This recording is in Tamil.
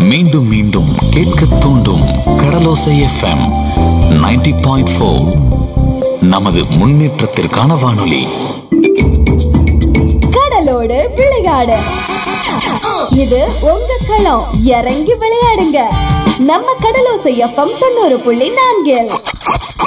மீண்டும் மீண்டும் கேட்க தூண்டும் கடலோசை எஃப்எம் 90.4. நமது முன்னேற்றத்திற்கான வானொலி. கடலோடு விளையாடு, இது உங்க களம். இறங்கி விளையாடுங்க நம்ம கடலோசை எஃப்எம் 90.4.